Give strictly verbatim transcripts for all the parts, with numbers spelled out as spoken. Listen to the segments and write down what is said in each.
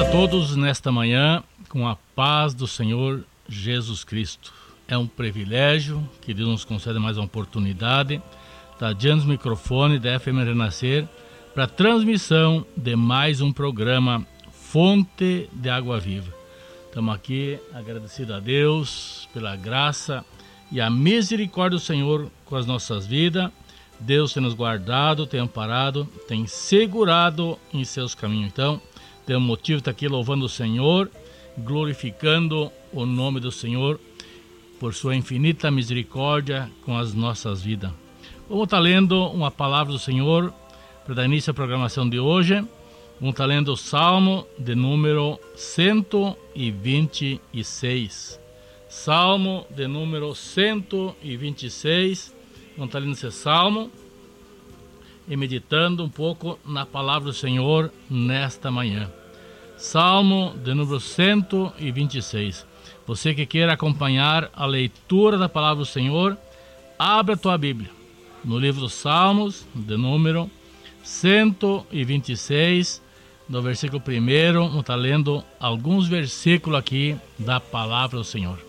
todos nesta manhã com a paz do Senhor Jesus Cristo. É um privilégio que Deus nos concede mais uma oportunidade. Está diante do microfone da F M Renascer para a transmissão de mais um programa Fonte de Água Viva. Estamos aqui agradecidos a Deus pela graça e a misericórdia do Senhor com as nossas vidas. Deus tem nos guardado, tem amparado, tem segurado em seus caminhos. Então, tem um motivo de estar aqui louvando o Senhor, glorificando o nome do Senhor por sua infinita misericórdia com as nossas vidas. Vamos estar lendo uma palavra do Senhor para dar início à programação de hoje. Vamos estar lendo o Salmo de número cento e vinte e seis. Salmo de número cento e vinte e seis. Vamos estar lendo esse salmo e meditando um pouco na palavra do Senhor nesta manhã. Salmo de número cento e vinte e seis. Você que queira acompanhar a leitura da palavra do Senhor, abre a tua Bíblia no livro dos Salmos, de número cento e vinte e seis, no versículo primeiro, vamos estar lendo alguns versículos aqui da palavra do Senhor.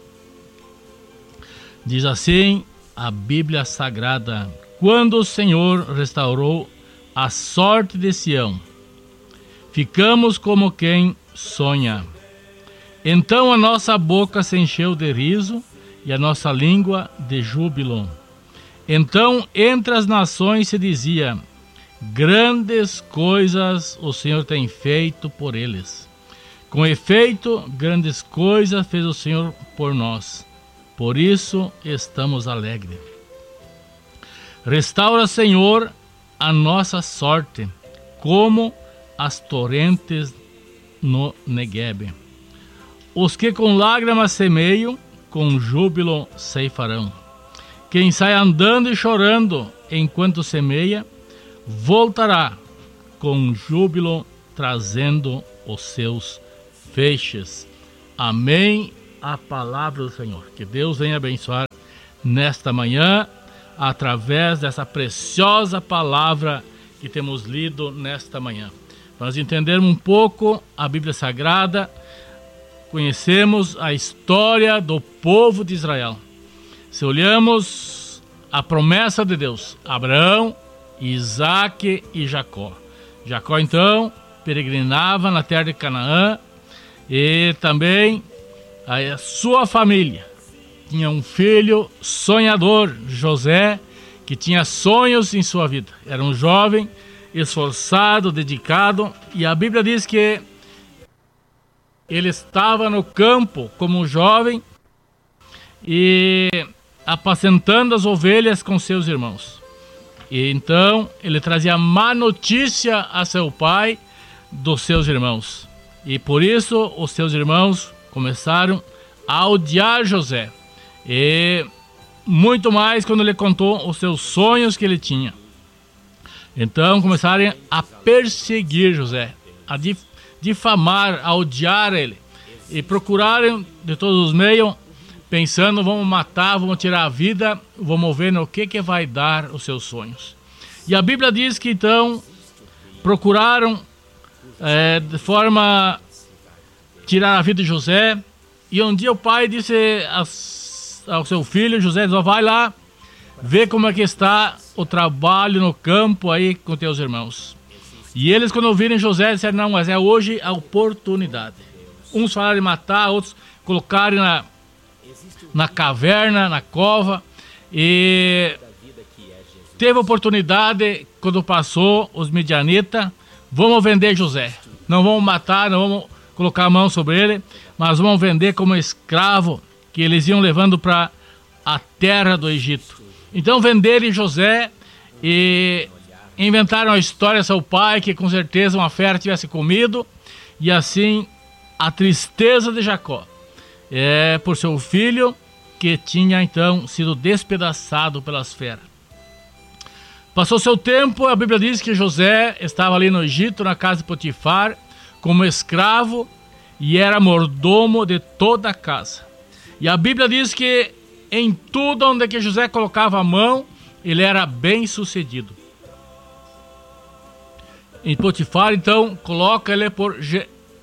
Diz assim a Bíblia Sagrada: quando o Senhor restaurou a sorte de Sião, ficamos como quem sonha. Então a nossa boca se encheu de riso e a nossa língua de júbilo. Então entre as nações se dizia: grandes coisas o Senhor tem feito por eles. Com efeito, grandes coisas fez o Senhor por nós. Por isso estamos alegres. Restaura, Senhor, a nossa sorte, como as torrentes no Neguebe. Os que com lágrimas semeiam, com júbilo ceifarão. Quem sai andando e chorando enquanto semeia, voltará com júbilo trazendo os seus feixes. Amém. A palavra do Senhor. Que Deus venha abençoar nesta manhã através dessa preciosa palavra que temos lido nesta manhã. Para nós entendermos um pouco a Bíblia Sagrada, conhecemos a história do povo de Israel. Se olhamos a promessa de Deus, Abraão, Isaque e Jacó. Jacó então peregrinava na terra de Canaã e também a sua família tinha um filho sonhador, José, que tinha sonhos em sua vida. Era um jovem esforçado, dedicado, e a Bíblia diz que ele estava no campo como jovem e apacentando as ovelhas com seus irmãos. E então ele trazia má notícia a seu pai dos seus irmãos. E por isso os seus irmãos começaram a odiar José. E muito mais quando ele contou os seus sonhos que ele tinha. Então começaram a perseguir José, a dif- difamar, a odiar ele. E procuraram de todos os meios, pensando: vamos matar, vamos tirar a vida, vamos ver no que, que vai dar os seus sonhos. E a Bíblia diz que então procuraram é, de forma tirar a vida de José. E um dia o pai disse ao seu filho José: vai lá ver como é que está o trabalho no campo aí com teus irmãos. E eles, quando ouvirem José, disseram: não, mas é hoje a oportunidade. Uns falaram de matar, outros colocaram na, na caverna, na cova. E teve oportunidade quando passou os midianitas: vamos vender José, não vamos matar, não vamos colocar a mão sobre ele, mas vão vender como escravo, que eles iam levando para a terra do Egito. Então venderam José e inventaram a história a seu pai, que com certeza uma fera tivesse comido, e assim a tristeza de Jacó é por seu filho, que tinha então sido despedaçado pelas feras. Passou seu tempo, a Bíblia diz que José estava ali no Egito, na casa de Potifar, como escravo, e era mordomo de toda a casa. E a Bíblia diz que em tudo onde que José colocava a mão, ele era bem sucedido. Em Potifar, então, coloca ele por ge-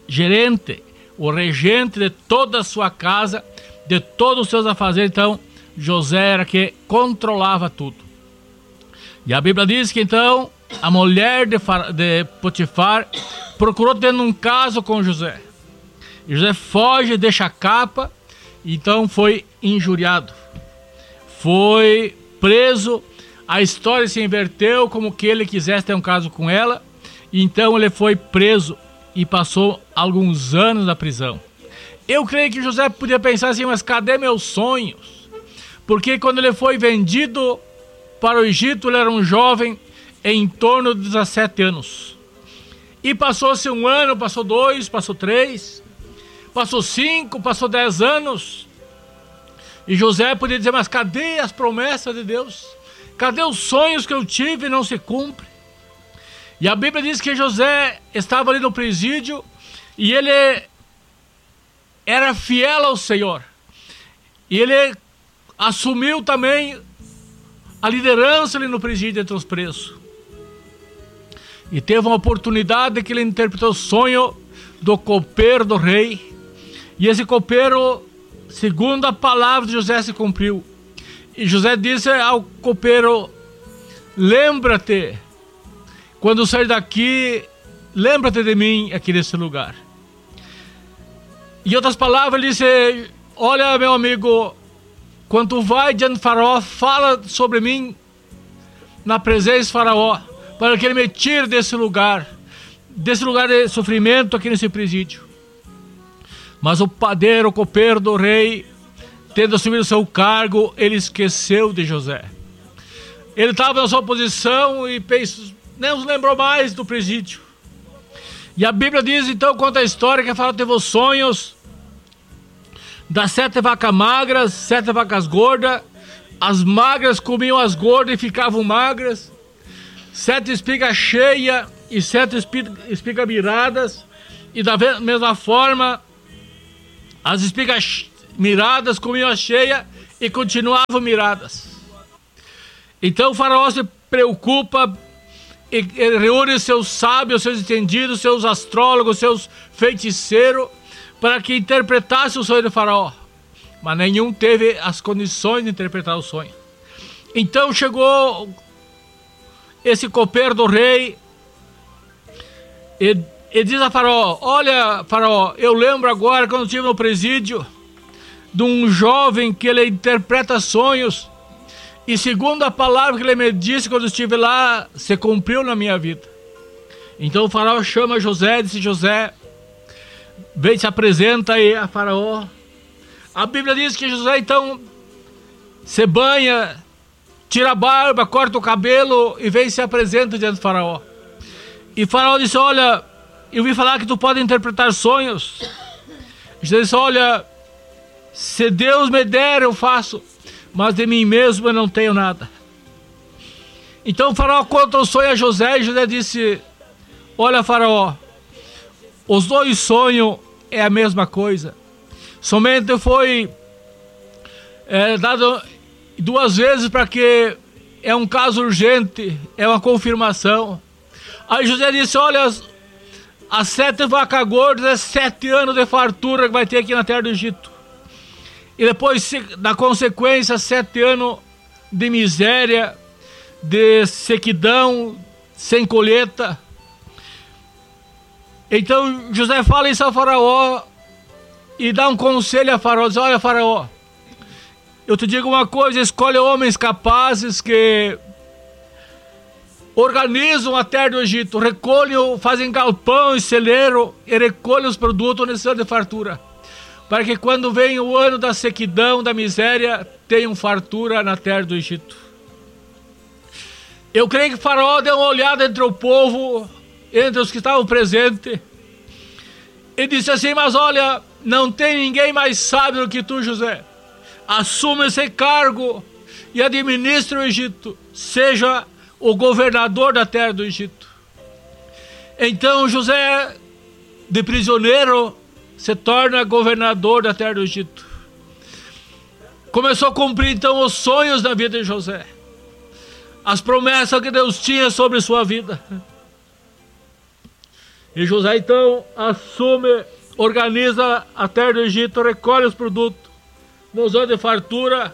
gerente, o regente de toda a sua casa, de todos os seus afazeres. Então, José era que controlava tudo. E a Bíblia diz que então a mulher de, de Potifar procurou ter um caso com José. E José foge, deixa a capa, então foi injuriado. Foi preso, a história se inverteu como que ele quisesse ter um caso com ela. Então ele foi preso e passou alguns anos na prisão. Eu creio que José podia pensar assim, mas cadê meus sonhos? Porque quando ele foi vendido para o Egito, ele era um jovem em torno de dezessete anos. E passou-se um ano, passou dois, passou três, passou cinco, passou dez anos. E José podia dizer, mas cadê as promessas de Deus? Cadê os sonhos que eu tive e não se cumprem? E a Bíblia diz que José estava ali no presídio e ele era fiel ao Senhor. E ele assumiu também a liderança ali no presídio entre os presos. E teve uma oportunidade que ele interpretou o sonho do copeiro do rei. E esse copeiro, segundo a palavra de José, se cumpriu. E José disse ao copeiro, lembra-te, quando sair daqui, lembra-te de mim aqui nesse lugar. Em outras palavras, ele disse, olha meu amigo, quando tu vai diante do faraó, fala sobre mim na presença do faraó, para que ele me tire desse lugar, desse lugar de sofrimento aqui nesse presídio. Mas o padeiro, o copeiro do rei, tendo assumido o seu cargo, ele esqueceu de José. Ele estava na sua posição e pensou, não se lembrou mais do presídio. E a Bíblia diz então, conta a história, que fala teve os sonhos das sete vacas magras, sete vacas gordas. As magras comiam as gordas e ficavam magras. Sete espigas cheias e sete espigas miradas. E da mesma forma, as espigas miradas comiam as cheias e continuavam miradas. Então o faraó se preocupa e reúne seus sábios, seus entendidos, seus astrólogos, seus feiticeiros, para que interpretasse o sonho do faraó. Mas nenhum teve as condições de interpretar o sonho. Então chegou esse copeiro do rei e, e diz a faraó, olha faraó, eu lembro agora quando estive no presídio de um jovem que ele interpreta sonhos, e segundo a palavra que ele me disse quando estive lá, se cumpriu na minha vida. Então o faraó chama José, disse, José, vem, se apresenta aí a faraó. A Bíblia diz que José então se banha, tira a barba, corta o cabelo e vem e se apresenta diante do faraó. E o faraó disse, olha, eu vi falar que tu pode interpretar sonhos. José disse, olha, se Deus me der eu faço, mas de mim mesmo eu não tenho nada. Então o faraó conta o sonho a José, e José disse, olha faraó, os dois sonhos é a mesma coisa. Somente foi é, dado duas vezes para que é um caso urgente, é uma confirmação. Aí José disse, olha, as, as sete vacas gordas é sete anos de fartura que vai ter aqui na terra do Egito. E depois, na consequência, sete anos de miséria, de sequidão, sem colheita. Então José fala isso ao faraó e dá um conselho a faraó, diz, olha faraó, eu te digo uma coisa, escolhe homens capazes que organizam a terra do Egito, recolhem, fazem galpão e celeiro e recolhem os produtos necessários de fartura, para que quando vem o ano da sequidão, da miséria, tenham fartura na terra do Egito. Eu creio que o faraó deu uma olhada entre o povo, entre os que estavam presentes, e disse assim, mas olha, não tem ninguém mais sábio do que tu, José. Assume esse cargo e administre o Egito, seja o governador da terra do Egito. Então José, de prisioneiro, se torna governador da terra do Egito. Começou a cumprir então os sonhos da vida de José, as promessas que Deus tinha sobre sua vida. E José então assume, organiza a terra do Egito, recolhe os produtos, nos anos de fartura.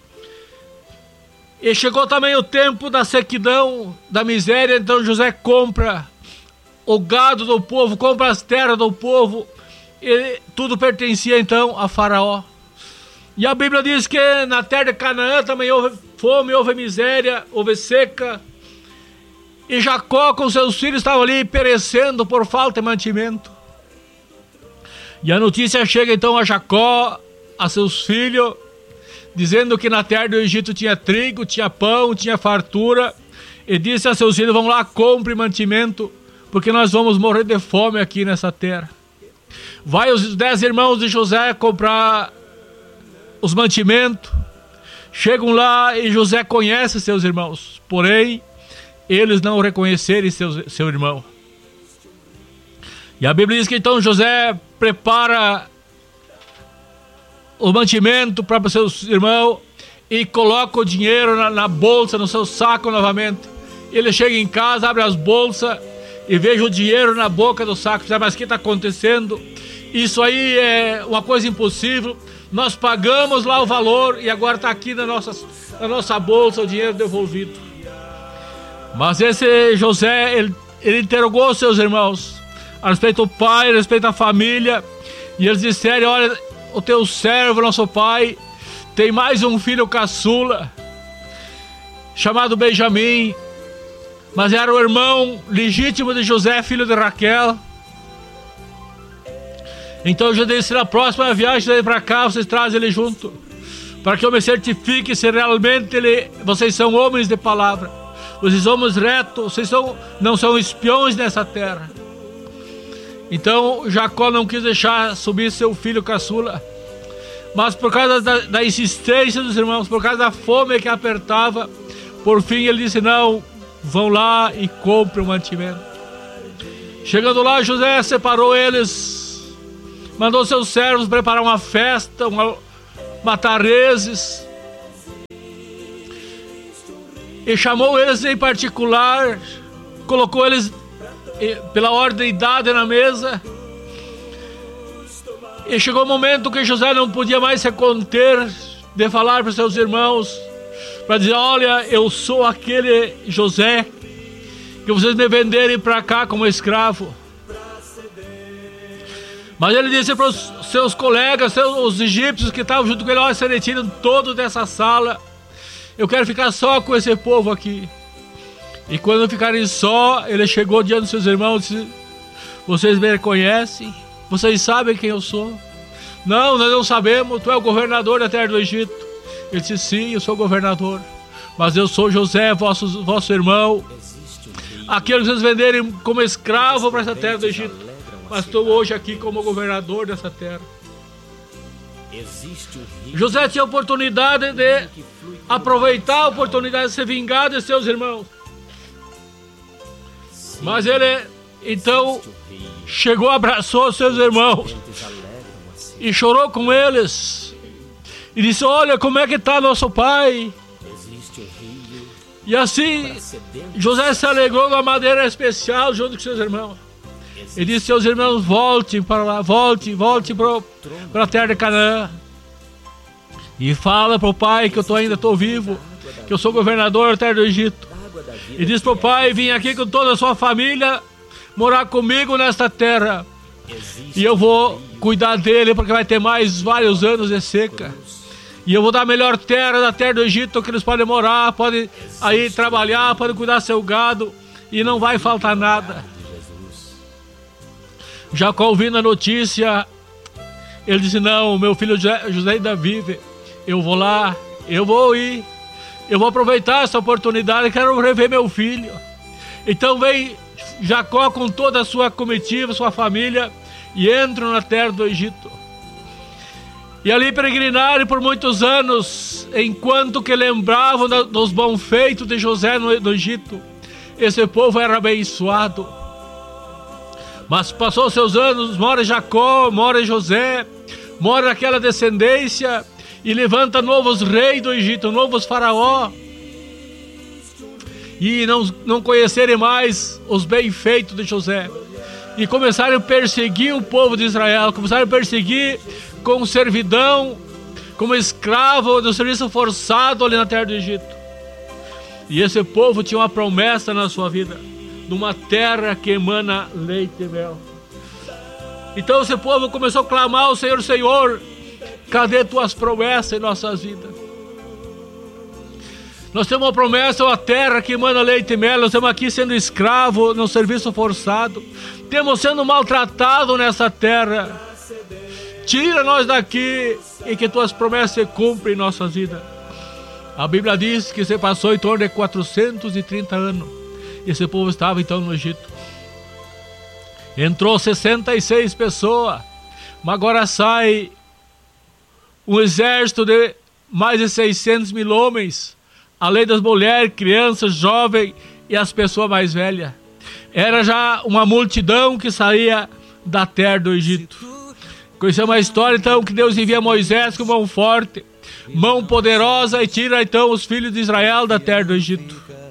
E chegou também o tempo da sequidão, da miséria, então José compra o gado do povo, compra as terras do povo, e tudo pertencia então a Faraó. E a Bíblia diz que na terra de Canaã também houve fome, houve miséria, houve seca. E Jacó com seus filhos estavam ali perecendo por falta de mantimento. E a notícia chega então a Jacó, a seus filhos, dizendo que na terra do Egito tinha trigo, tinha pão, tinha fartura. E disse a seus filhos: vão lá, compre mantimento, porque nós vamos morrer de fome aqui nessa terra. Vai os dez irmãos de José comprar os mantimentos. Chegam lá e José conhece seus irmãos, porém eles não reconhecerem seu, seu irmão. E a Bíblia diz que então José prepara o mantimento para seus irmãos e coloca o dinheiro na, na bolsa, no seu saco novamente. Ele chega em casa, abre as bolsas e veja o dinheiro na boca do saco. Mas o que está acontecendo? Isso aí é uma coisa impossível. Nós pagamos lá o valor e agora está aqui na nossa, na nossa bolsa o dinheiro devolvido. Mas esse José, ele, ele interrogou seus irmãos a respeito do pai, a respeito da família, e eles disseram: olha, o teu servo, nosso pai, tem mais um filho caçula, chamado Benjamim, mas era o irmão legítimo de José, filho de Raquel. Então eu disse: na próxima viagem daí para cá, vocês trazem ele junto, para que eu me certifique se realmente ele, vocês são homens de palavra, vocês são homens retos, vocês são, não são espiões nessa terra. Então Jacó não quis deixar subir seu filho caçula, mas por causa da, da insistência dos irmãos, por causa da fome que apertava, por fim ele disse: não, vão lá e comprem o mantimento. Chegando lá, José separou eles, mandou seus servos preparar uma festa, uma, matar reses, e chamou eles em particular, colocou eles pela ordem de idade na mesa. E chegou o momento que José não podia mais se conter de falar para os seus irmãos, para dizer: olha, eu sou aquele José que vocês me venderem para cá como escravo. Mas ele disse para os seus colegas, seus, os egípcios que estavam junto com ele: olha, se retiram todos dessa sala, eu quero ficar só com esse povo aqui. E quando ficarem só, ele chegou diante dos seus irmãos e disse: vocês me reconhecem? Vocês sabem quem eu sou? Não, nós não sabemos. Tu é o governador da terra do Egito. Ele disse: sim, eu sou o governador, mas eu sou José, vosso, vosso irmão, aquele que vocês venderem como escravo para essa terra do Egito, mas estou hoje aqui como governador dessa terra. José tinha a oportunidade de aproveitar a oportunidade de se vingar de seus irmãos, mas ele então chegou, abraçou seus irmãos e chorou com eles e disse: olha como é que está nosso pai. E assim José se alegrou de uma maneira especial junto com seus irmãos. Ele disse: seus irmãos, voltem para lá, voltem, voltem para a terra de Canaã e fala para o pai que eu tô, ainda estou vivo, que eu sou governador da terra do Egito. E diz para o pai: vim aqui com toda a sua família morar comigo nesta terra, e eu vou cuidar dele, porque vai ter mais vários anos de seca, e eu vou dar a melhor terra da terra do Egito, que eles podem morar, podem aí trabalhar, podem cuidar seu gado, e não vai faltar nada. Jacó, ouvindo a notícia, ele disse: não, meu filho José ainda vive, eu vou lá, eu vou ir, eu vou aproveitar essa oportunidade, quero rever meu filho. Então vem Jacó com toda a sua comitiva, sua família, e entram na terra do Egito. E ali peregrinaram por muitos anos, enquanto que lembravam dos bons feitos de José no, no Egito. Esse povo era abençoado. Mas passou seus anos, mora Jacó, mora José, mora aquela descendência, e levanta novos reis do Egito, novos faraó, e não, não conhecerem mais os bem feitos de José. e começaram a perseguir o povo de Israel, começaram a perseguir com servidão, como escravo do serviço forçado ali na terra do Egito. E esse povo tinha uma promessa na sua vida, de uma terra que emana leite e mel. Então esse povo começou a clamar ao Senhor: Senhor, cadê tuas promessas em nossas vidas? Nós temos uma promessa, uma terra que emana leite e mel. Nós estamos aqui sendo escravos no serviço forçado, temos sendo maltratados nessa terra. Tira nós daqui e que tuas promessas se cumprem em nossas vidas. A Bíblia diz que se passou em torno de quatrocentos e trinta anos. Esse povo estava então no Egito. Entrou sessenta e seis pessoas, mas agora sai um exército de mais de seiscentos mil homens, além das mulheres, crianças, jovens e as pessoas mais velhas. Era já uma multidão que saía da terra do Egito. Conhecemos a história então que Deus envia Moisés com mão forte, mão poderosa, e tira então os filhos de Israel da terra do Egito.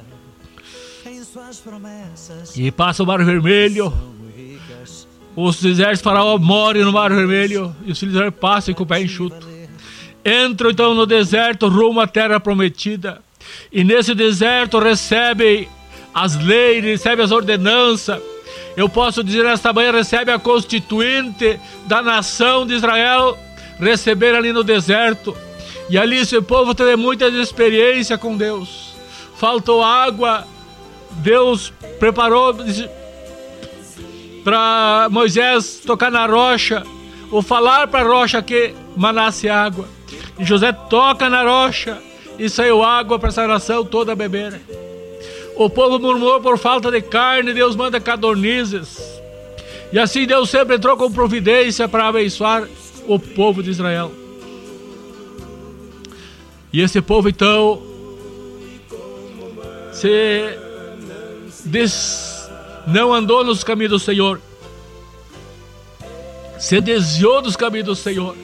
E passa o Mar Vermelho. Os exércitos de Faraó morrem no Mar Vermelho e os filhos de Israel passam com o pé enxuto. Entram então no deserto rumo à terra prometida. E nesse deserto recebem as leis, recebem as ordenanças. Eu posso dizer nesta manhã, recebe a constituinte da nação de Israel, receber ali no deserto. E ali esse povo teve muita experiência com Deus. Faltou água, Deus preparou para Moisés tocar na rocha, ou falar para a rocha que manasse água. E José toca na rocha e saiu água para essa nação toda beber. O povo murmurou por falta de carne, Deus manda codornizes. E assim Deus sempre entrou com providência para abençoar o povo de Israel. E esse povo então se des... não andou nos caminhos do Senhor, se desviou dos caminhos do Senhor.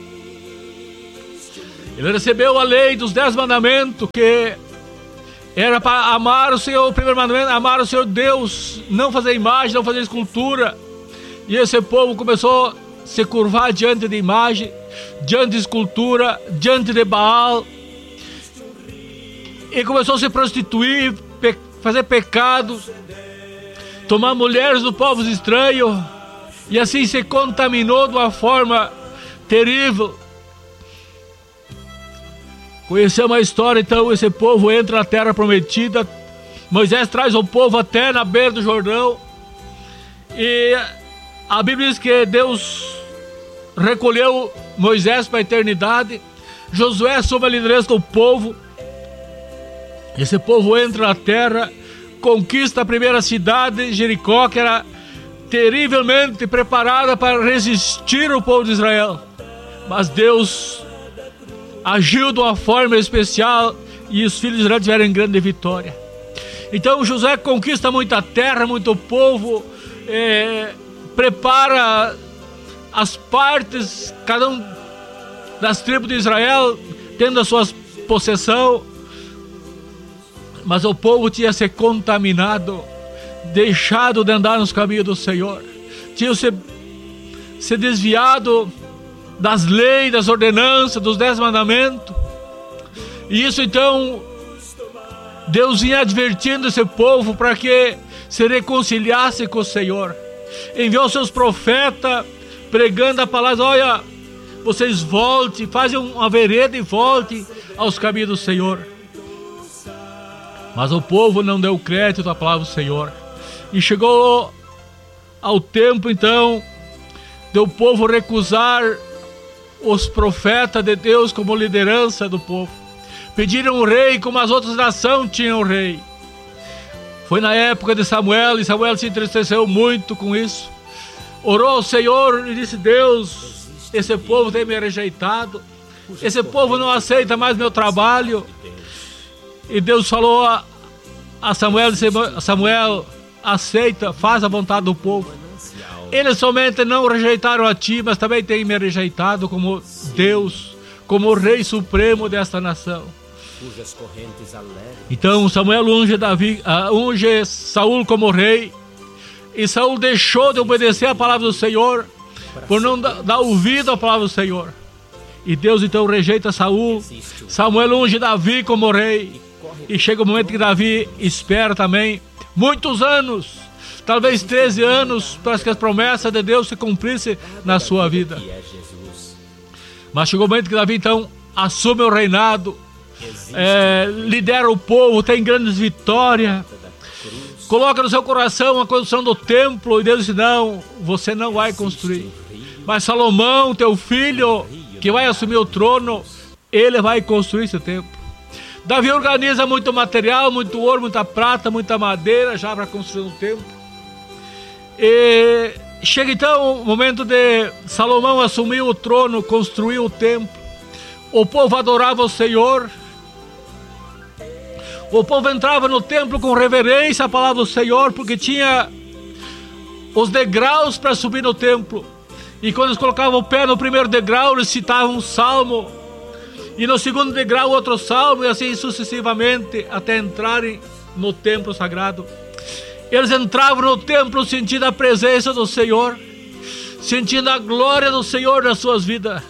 Ele recebeu a lei dos dez mandamentos, que era para amar o Senhor. O primeiro mandamento: amar o Senhor Deus, não fazer imagem, não fazer escultura. E esse povo começou a se curvar diante de imagem, diante de escultura, diante de Baal, e começou a se prostituir, pe- fazer pecados, tomar mulheres do povo estranhos, e assim se contaminou de uma forma terrível. Conhecemos a história então. Esse povo entra na terra prometida. Moisés traz o povo até na beira do Jordão, e a Bíblia diz que Deus recolheu Moisés para a eternidade. Josué sob a liderança do povo. Esse povo entra na terra, conquista a primeira cidade, Jericó, que era terrivelmente preparada para resistir ao povo de Israel. Mas Deus agiu de uma forma especial e os filhos de Israel tiveram grande vitória. Então José conquista muita terra, muito povo, é, prepara as partes, cada um das tribos de Israel tendo a sua possessão. Mas o povo tinha se contaminado, deixado de andar nos caminhos do Senhor, tinha se, se desviado das leis, das ordenanças, dos dez mandamentos. E isso então Deus vinha advertindo esse povo para que se reconciliasse com o Senhor. Enviou seus profetas pregando a palavra: olha, vocês voltem, fazem uma vereda e voltem aos caminhos do Senhor. Mas o povo não deu crédito à palavra do Senhor. E chegou ao tempo então de o povo recusar os profetas de Deus como liderança do povo. Pediram um rei como as outras nações tinham um rei. Foi na época de Samuel, e Samuel se entristeceu muito com isso. Orou ao Senhor e disse: Deus, esse povo tem me rejeitado, esse povo não aceita mais meu trabalho. E Deus falou a, a Samuel, disse: Samuel, aceita, faz a vontade do povo. Eles somente não rejeitaram a ti, mas também têm me rejeitado como Deus, como Rei Supremo desta nação. Então Samuel unge, Davi, uh, unge Saul como rei. E Saul deixou de obedecer a palavra do Senhor, por não dar ouvido à palavra do Senhor. E Deus então rejeita Saul. Samuel unge Davi como rei. E chega o momento que Davi espera também muitos anos, talvez treze anos, para que as promessas de Deus se cumprissem na sua vida. Mas chegou o momento que Davi então assume o reinado, é, lidera o povo, tem grandes vitórias, coloca no seu coração a construção do templo. E Deus disse: não, você não vai construir, mas Salomão, teu filho, que vai assumir o trono, ele vai construir esse templo. Davi organiza muito material, muito ouro, muita prata, muita madeira, já para construir um templo. E chega então o momento de Salomão assumir o trono, construir o templo. O povo adorava o Senhor. O povo entrava no templo com reverência à palavra do Senhor, porque tinha os degraus para subir no templo. E quando eles colocavam o pé no primeiro degrau, eles citavam um salmo. E no segundo degrau outro salmo, e assim sucessivamente, até entrarem no templo sagrado. Eles entravam no templo sentindo a presença do Senhor, sentindo a glória do Senhor nas suas vidas.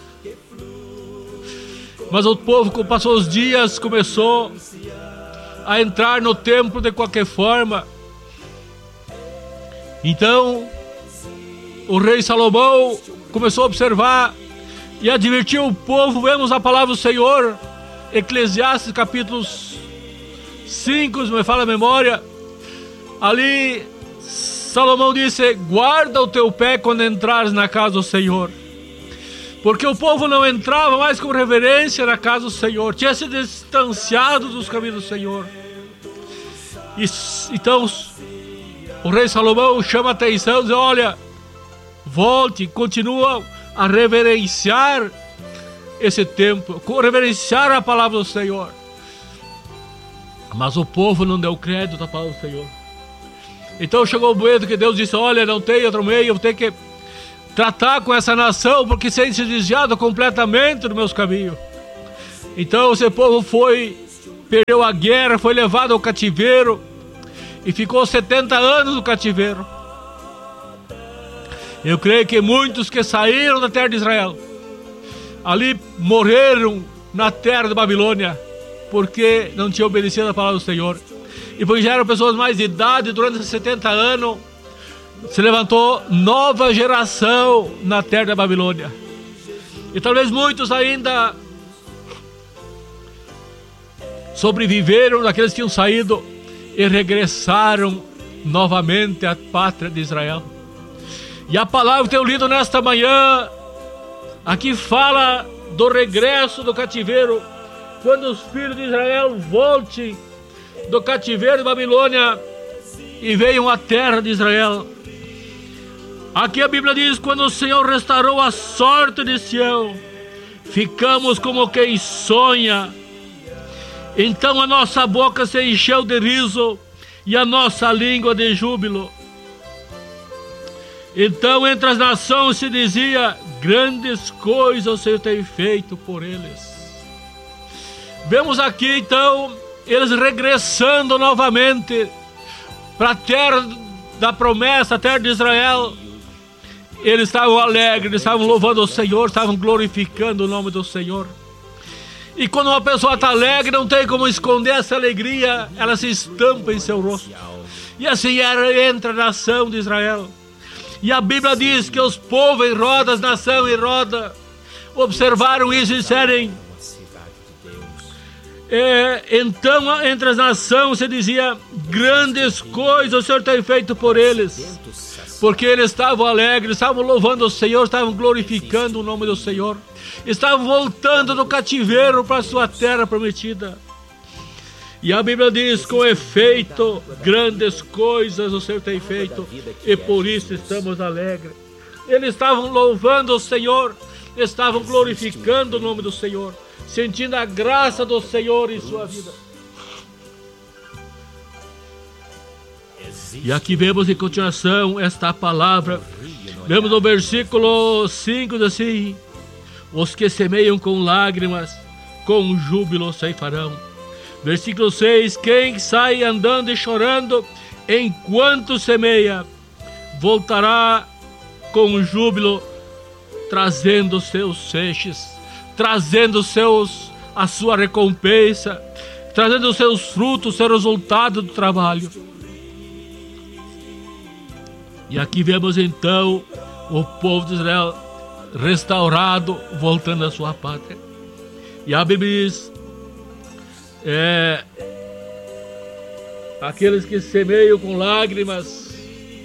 Mas o povo, passou os dias, começou a entrar no templo de qualquer forma. Então o rei Salomão começou a observar e advertiu o povo. Vemos a palavra do Senhor, Eclesiastes capítulo cinco, se me fala a memória. Ali Salomão disse: guarda o teu pé quando entrares na casa do Senhor. Porque o povo não entrava mais com reverência na casa do Senhor, tinha se distanciado dos caminhos do Senhor. E, então o rei Salomão chama a atenção e diz: olha, volte, continua a reverenciar esse templo, reverenciar a palavra do Senhor. Mas o povo não deu crédito à palavra do Senhor. Então chegou o momento que Deus disse: olha, não tem outro meio, eu vou ter que tratar com essa nação, porque tem se desviado completamente dos meus caminhos. Então esse povo foi, perdeu a guerra, foi levado ao cativeiro e ficou setenta anos no cativeiro. Eu creio que muitos que saíram da terra de Israel, ali morreram na terra da Babilônia, porque não tinham obedecido a palavra do Senhor. E porque já eram pessoas mais de idade, durante esses setenta anos, se levantou nova geração na terra da Babilônia. E talvez muitos ainda sobreviveram daqueles que tinham saído e regressaram novamente à pátria de Israel. E a palavra que eu lido nesta manhã, aqui fala do regresso do cativeiro, quando os filhos de Israel voltem do cativeiro de Babilônia e venham à terra de Israel. Aqui a Bíblia diz: quando o Senhor restaurou a sorte de Sião, ficamos como quem sonha. Então a nossa boca se encheu de riso e a nossa língua de júbilo. Então entre as nações se dizia: grandes coisas o Senhor tem feito por eles. Vemos aqui então eles regressando novamente para a terra da promessa, a terra de Israel. Eles estavam alegres, eles estavam louvando o Senhor, estavam glorificando o nome do Senhor. E quando uma pessoa está alegre, não tem como esconder essa alegria, ela se estampa em seu rosto. E assim era entre a nação de Israel. E a Bíblia diz que os povos em roda, as nações em roda, observaram isso e disseram: é, então entre as nações se dizia: grandes coisas o Senhor tem feito por eles. Porque eles estavam alegres, estavam louvando o Senhor, estavam glorificando o nome do Senhor, estavam voltando do cativeiro para a sua terra prometida. E a Bíblia diz: com efeito, grandes coisas o Senhor tem feito, e por isso estamos alegres. Eles estavam louvando o Senhor, estavam glorificando o nome do Senhor, sentindo a graça do Senhor em sua vida. E aqui vemos em continuação esta palavra. Vemos no versículo cinco, diz assim: os que semeiam com lágrimas, com júbilo ceifarão. Versículo seis: quem sai andando e chorando enquanto semeia, voltará com júbilo, trazendo os seus feixes, trazendo os seus, a sua recompensa, trazendo os seus frutos, o seu resultado do trabalho. E aqui vemos então o povo de Israel restaurado, voltando à sua pátria. E a Bíblia diz, é, aqueles que semeiam com lágrimas,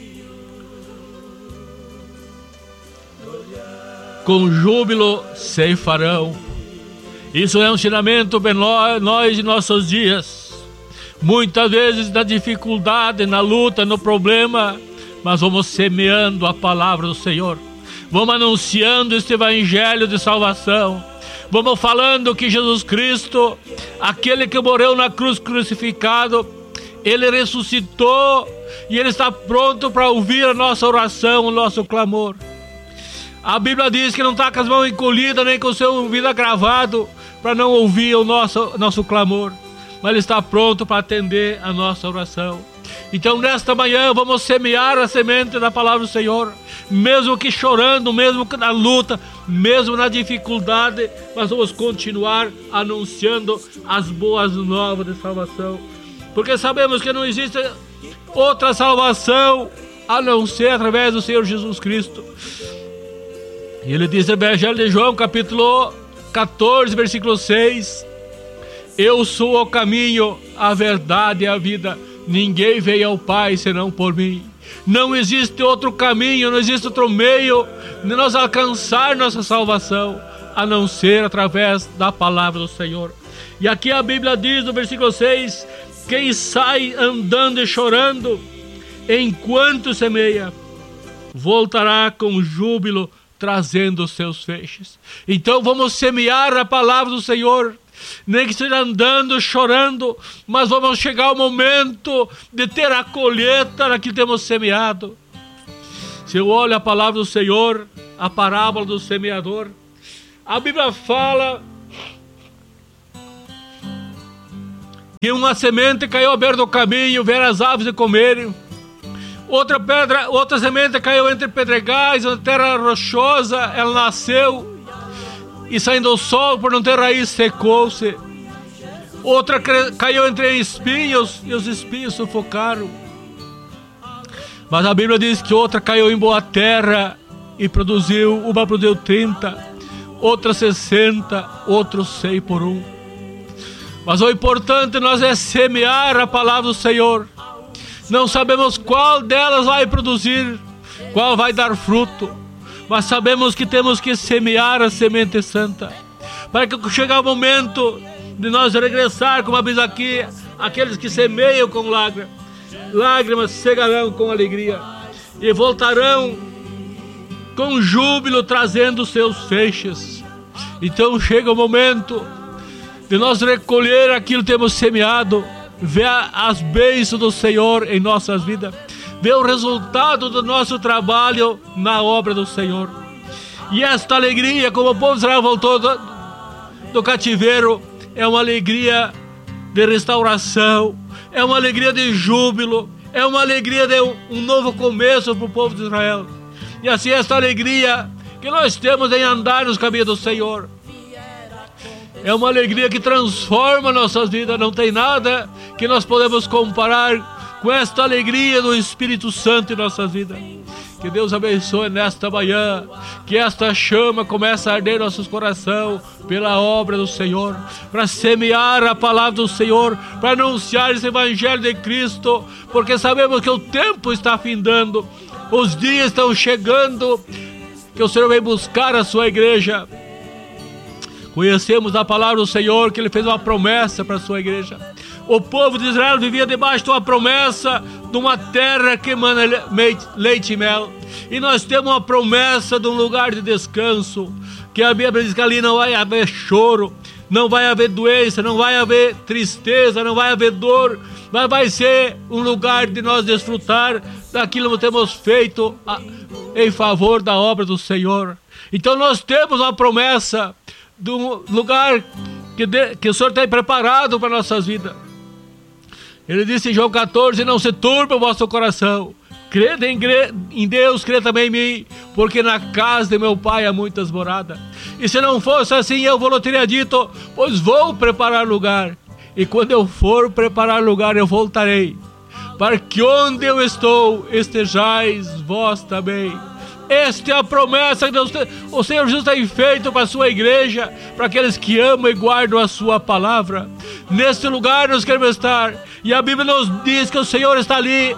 com júbilo ceifarão. Isso é um ensinamento para nós de nossos dias. Muitas vezes na dificuldade, na luta, no problema, mas vamos semeando a palavra do Senhor. Vamos anunciando este evangelho de salvação. Vamos falando que Jesus Cristo, aquele que morreu na cruz crucificado, Ele ressuscitou e Ele está pronto para ouvir a nossa oração, o nosso clamor. A Bíblia diz que não está com as mãos encolhidas, nem com o seu ouvido agravado, para não ouvir o nosso, nosso clamor. Mas Ele está pronto para atender a nossa oração. Então nesta manhã vamos semear a semente da palavra do Senhor, mesmo que chorando, mesmo que na luta, mesmo na dificuldade, mas vamos continuar anunciando as boas novas de salvação, porque sabemos que não existe outra salvação a não ser através do Senhor Jesus Cristo. E Ele diz no Evangelho de João, capítulo catorze, versículo seis: eu sou o caminho, a verdade e a vida. Ninguém veio ao Pai senão por mim. Não existe outro caminho, não existe outro meio de nós alcançar nossa salvação, a não ser através da palavra do Senhor. E aqui a Bíblia diz no versículo seis: quem sai andando e chorando, enquanto semeia, voltará com júbilo, trazendo os seus feixes. Então vamos semear a palavra do Senhor, nem que esteja andando, chorando, mas vamos chegar ao momento de ter a colheita daquilo que temos semeado. Se eu olho a palavra do Senhor, a parábola do semeador, a Bíblia fala que uma semente caiu à beira do caminho, ver as aves e comerem. Outra pedra, outra semente caiu entre pedregais, na terra rochosa, ela nasceu, e saindo o sol, por não ter raiz, secou-se. Outra caiu entre espinhos, e os espinhos sufocaram. Mas a Bíblia diz que outra caiu em boa terra, e produziu, uma produziu trinta, outra sessenta, outro cem por um. Mas o importante nós é semear a palavra do Senhor. Não sabemos qual delas vai produzir, qual vai dar fruto, mas sabemos que temos que semear a semente santa, para que chegar o momento de nós regressar, como diz aqui, aqueles que semeiam com lágrimas, lágrimas cegarão com alegria, e voltarão com júbilo, trazendo seus feixes. Então chega o momento de nós recolher aquilo que temos semeado, ver as bênçãos do Senhor em nossas vidas, ver o resultado do nosso trabalho na obra do Senhor. E esta alegria, como o povo de Israel voltou do, do cativeiro, é uma alegria de restauração, é uma alegria de júbilo, é uma alegria de um, um novo começo para o povo de Israel. E assim esta alegria que nós temos em andar nos caminhos do Senhor, é uma alegria que transforma nossas vidas. Não tem nada que nós podemos comparar com esta alegria do Espírito Santo em nossas vidas. Que Deus abençoe nesta manhã, que esta chama comece a arder em nossos corações pela obra do Senhor, para semear a palavra do Senhor, para anunciar esse evangelho de Cristo, porque sabemos que o tempo está findando, os dias estão chegando, que o Senhor vem buscar a sua igreja. Conhecemos a palavra do Senhor, que Ele fez uma promessa para a sua igreja. O povo de Israel vivia debaixo de uma promessa, de uma terra que emana leite e mel. E nós temos uma promessa de um lugar de descanso, que a Bíblia diz que ali não vai haver choro, não vai haver doença, não vai haver tristeza, não vai haver dor, mas vai ser um lugar de nós desfrutar daquilo que temos feito em favor da obra do Senhor. Então nós temos uma promessa de um lugar que, de, que o Senhor tem preparado para nossas vidas. Ele disse em João catorze: não se turbe o vosso coração, Crede em, em Deus, crê também em mim, porque na casa de meu pai há muitas moradas. E se não fosse assim, eu vou teria dito, pois vou preparar lugar. E quando eu for preparar lugar, eu voltarei, para que onde eu estou, estejais vós também. Esta é a promessa que Deus, o Senhor Jesus tem feito para a sua igreja, para aqueles que amam e guardam a sua palavra. Neste lugar nós queremos estar, e a Bíblia nos diz que o Senhor está ali,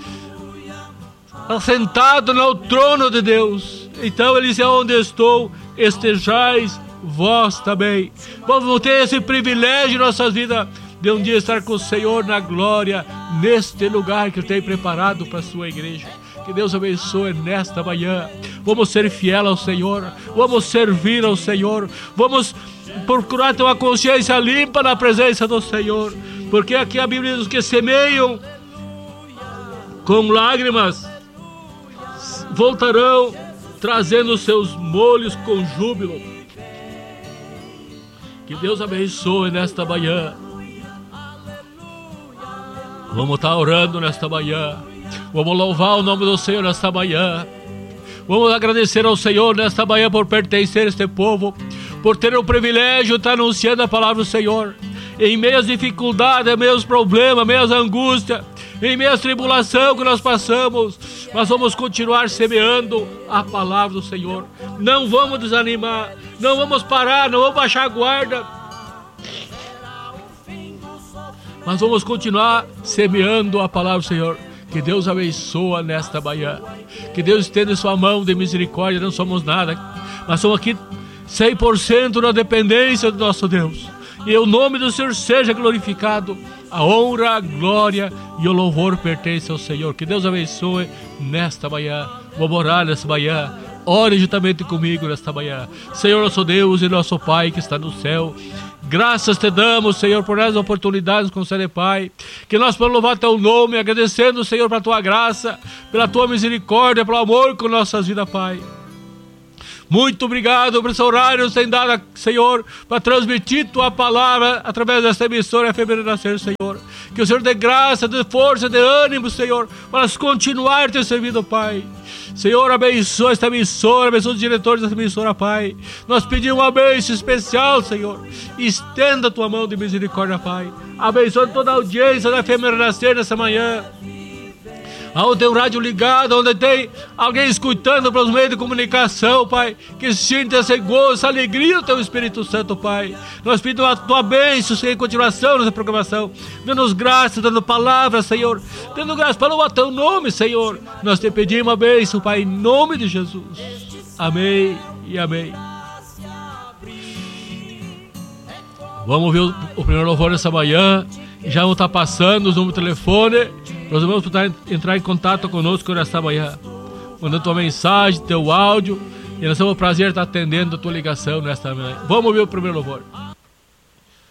assentado no trono de Deus. Então ele diz, onde estou, estejais vós também. Vamos ter esse privilégio em nossas vidas, de um dia estar com o Senhor na glória, neste lugar que Ele tem preparado para a sua igreja. Que Deus abençoe nesta manhã. Vamos ser fiel ao Senhor, vamos servir ao Senhor, vamos procurar ter uma consciência limpa na presença do Senhor, porque aqui a Bíblia diz que semeiam com lágrimas voltarão trazendo seus molhos com júbilo. Que Deus abençoe nesta manhã. Vamos estar orando nesta manhã. Vamos louvar o nome do Senhor nesta manhã. Vamos agradecer ao Senhor nesta manhã por pertencer a este povo, por ter o privilégio de estar anunciando a palavra do Senhor. Em meio às dificuldades, em meio aos problemas, em meio às angústias, em meio às tribulações que nós passamos, nós vamos continuar semeando a palavra do Senhor. Não vamos desanimar, não vamos parar, não vamos baixar a guarda, mas vamos continuar semeando a palavra do Senhor. Que Deus abençoe nesta manhã, que Deus estenda sua mão de misericórdia. Não somos nada, mas somos aqui cem por cento na dependência do nosso Deus. E o nome do Senhor seja glorificado. A honra, a glória e o louvor pertencem ao Senhor. Que Deus abençoe nesta manhã. Vamos orar nesta manhã. Ore juntamente comigo nesta manhã. Senhor, nosso Deus e nosso Pai que está no céu, graças te damos, Senhor, por essas oportunidades, concede, Pai, que nós podemos louvar teu nome, agradecendo, Senhor, pela tua graça, pela tua misericórdia, pelo amor com nossas vidas, Pai. Muito obrigado por esse horário que nos tem dado, Senhor, para transmitir tua palavra através desta emissora F M Renascer, Senhor. Que o Senhor dê graça, dê força, dê ânimo, Senhor, para continuar te servindo, Pai. Senhor, abençoa esta emissora, abençoa os diretores desta emissora, Pai. Nós pedimos uma bênção especial, Senhor. Estenda a tua mão de misericórdia, Pai. Abençoa toda a audiência da F M Renascer nessa manhã. Onde tem um rádio ligado, onde tem alguém escutando pelos meios de comunicação, Pai, que sinta esse gozo, essa alegria do teu Espírito Santo, Pai. Nós pedimos a tua bênção, Senhor, em continuação nessa programação, dando-nos graça, dando palavras, Senhor, dando graça para o teu nome, Senhor. Nós te pedimos a bênção, Pai, em nome de Jesus. Amém e amém. Vamos ouvir o, o primeiro louvor nessa manhã. Já vão estar passando os números de telefone. Nós vamos entrar em contato conosco nesta manhã, mandando tua mensagem, teu áudio, e nós temos o prazer de estar atendendo a tua ligação nesta manhã. Vamos ouvir o primeiro louvor.